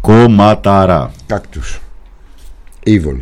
Κομματάρα. Κάκτους. Evil.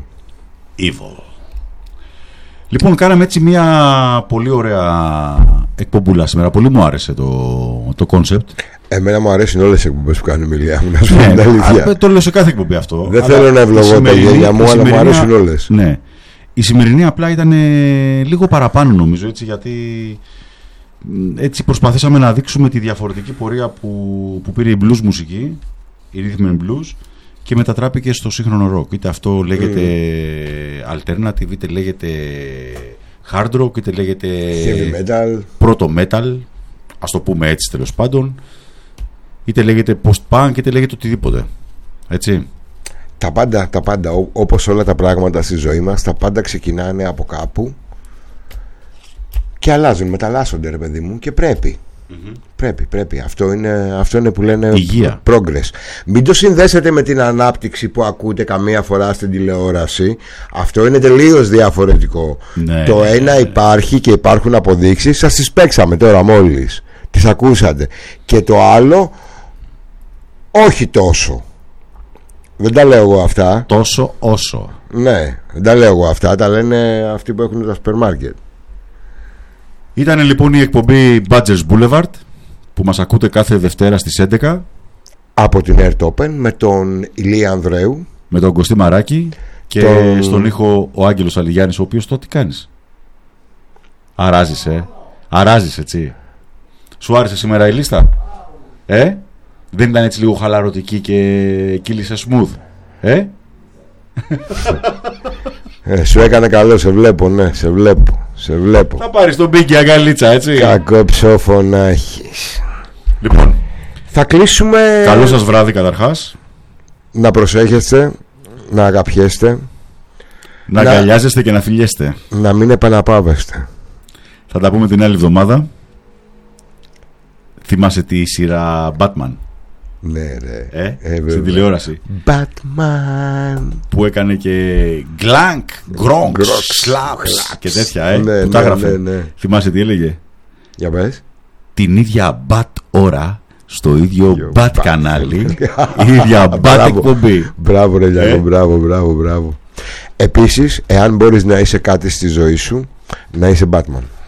Λοιπόν, κάναμε έτσι μια πολύ ωραία εκπομπούλα σήμερα. Πολύ μου άρεσε το κόνσεπτ. Εμένα μου αρέσουν όλες οι εκπομπές που κάνουν, Ηλία μου, να σου πω την αλήθεια. Το λέω σε κάθε εκπομπή αυτό. Δεν θέλω να ευλογώ τα γένια μου, αλλά μου αρέσουν όλες. Ναι. Η σημερινή απλά ήταν λίγο παραπάνω, νομίζω, έτσι, γιατί έτσι προσπαθήσαμε να δείξουμε τη διαφορετική πορεία που πήρε η blues μουσική, η rhythm and blues, και μετατράπηκε στο σύγχρονο rock. Είτε αυτό λέγεται alternative, είτε λέγεται hard rock, είτε λέγεται heavy metal, πρώτο metal, ας το πούμε έτσι τέλος πάντων, είτε λέγεται post-punk, είτε λέγεται οτιδήποτε. Έτσι. Τα πάντα, όπως όλα τα πράγματα στη ζωή μας, τα πάντα ξεκινάνε από κάπου και αλλάζουν, μεταλλάσσονται, ρε παιδί μου, και πρέπει. Πρέπει. Αυτό είναι που λένε υγεία. Progress. Μην το συνδέσετε με την ανάπτυξη που ακούτε καμία φορά στην τηλεόραση. Αυτό είναι τελείως διαφορετικό. Το ένα υπάρχει και υπάρχουν αποδείξεις. Σας τις παίξαμε τώρα μόλις. Τις ακούσατε. Και το άλλο όχι τόσο. Δεν τα λέω εγώ αυτά. Τόσο όσο. Ναι, δεν τα λέω εγώ αυτά. Τα λένε αυτοί που έχουν τα σούπερ μάρκετ. Ήταν λοιπόν η εκπομπή Badgers Boulevard, που μας ακούτε κάθε Δευτέρα στις 11 από την Air Open, με τον Ηλία Ανδρέου, με τον Κωστή Μαράκη και στον ήχο ο Άγγελος Αλιγιάννης, ο οποίος τι κάνεις? Αράζεις, έτσι. Σου άρεσε σήμερα η λίστα? Δεν ήταν έτσι λίγο χαλαρωτική και κύλησε smooth? Σου έκανε καλό, σε βλέπω, ναι, σε βλέπω. Θα πάρεις τον μπίγκι αγκαλίτσα, έτσι. Κακό ψόφο να έχεις. Λοιπόν, θα κλείσουμε. Καλό σας βράδυ καταρχάς. Να προσέχεστε, να αγαπιέστε, να αγκαλιάζεστε και να φιλιέστε. Να μην επαναπάβεστε. Θα τα πούμε την άλλη εβδομάδα. Θυμάσαι τη σειρά Batman? Ναι, ρε. Στην τηλεόραση. Batman. Που έκανε και γκλάνκ, γκρόγκ, σλάπς και τέτοια, που τα έγραφε. Ναι. Θυμάσαι τι έλεγε? Για πες. Την ίδια Bat ώρα, στο ίδιο Bat κανάλι, η ίδια Bat εκπομπή. Μπράβο ρε Λιάκο, μπράβο. Επίσης, εάν μπορείς να είσαι κάτι στη ζωή σου, να είσαι Batman.